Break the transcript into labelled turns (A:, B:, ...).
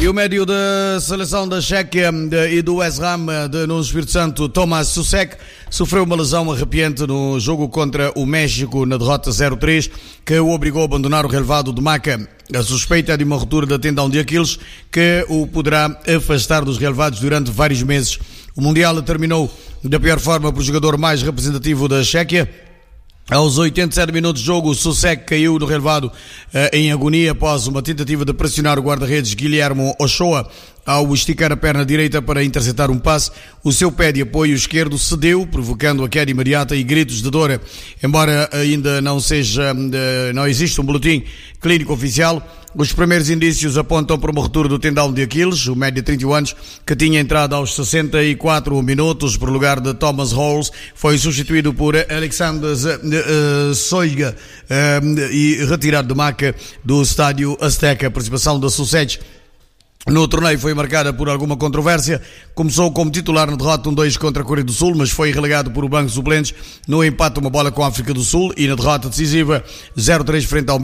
A: E o médio da seleção da Chequia e do West Ham no Espírito Santo, Tomáš Souček, sofreu uma lesão arrepiante no jogo contra o México na derrota 0-3, que o obrigou a abandonar o relevado de Maca. A suspeita é de uma ruptura da tendão de Aquiles, que o poderá afastar dos relevados durante vários meses. O Mundial terminou da pior forma para o jogador mais representativo da Chequia. Aos 87 minutos de jogo, o Souček caiu no relevado em agonia após uma tentativa de pressionar o guarda-redes Guillermo Ochoa. Ao esticar a perna direita para interceptar um passe, o seu pé de apoio esquerdo cedeu, provocando a queda imediata e gritos de dor. Embora ainda não exista um boletim clínico oficial, os primeiros indícios apontam para uma ruptura do tendão de Aquiles. O médio de 31 anos, que tinha entrado aos 64 minutos por lugar de Thomas Halls, foi substituído por Alexander Soiga e retirado de Maca do estádio Azteca. A participação da Souček no torneio foi marcada por alguma controvérsia. Começou como titular na derrota 1-2 contra a Coreia do Sul, mas foi relegado por o banco de suplentes no empate uma bola com a África do Sul e na derrota decisiva 0-3 frente ao